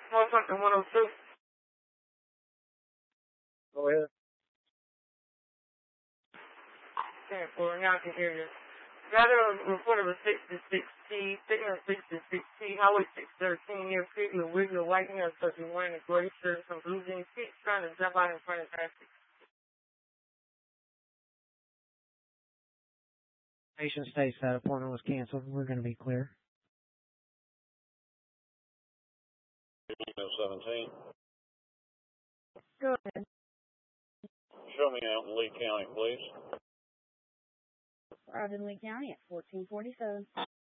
Something 102. Go ahead. Okay, for now I can hear you. Got a report of a 66T, signal 66T, Highway 613 near Figure, Wiggle, Lightning, or something wearing a gray shirt, some blue jeans, feet trying to jump out in front of traffic. Patient states that appointment was canceled. We're going to be clear. 17. Go ahead. Show me out in Lee County, please. We're out in Lee County at 1447.